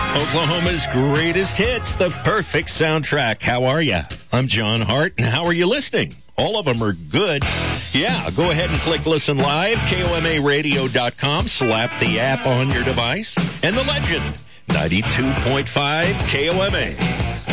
Oklahoma's greatest hits, the perfect soundtrack. How are you? I'm John Hart, and how are you listening? All of them are good. Yeah, go ahead and click Listen Live, KOMARadio.com, slap the app on your device, and the legend, 92.5 KOMA.